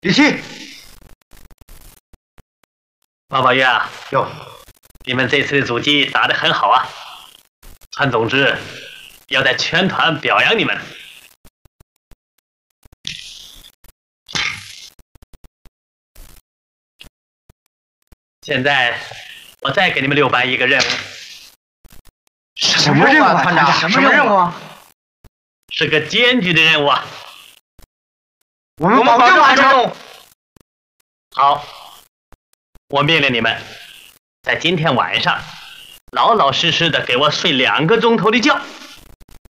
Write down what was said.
李琦， 王宝玉啊， 哟， 你们这次的阻击打得很好啊！川总之要在全团表扬你们。现在我再给你们6班一个任务。 什么任务啊，团长？什么任务啊？ 是个艰巨的任务啊！ 我们保证完成。 好，我命令你们，在今天晚上，老老实实的给我睡2个钟头的觉。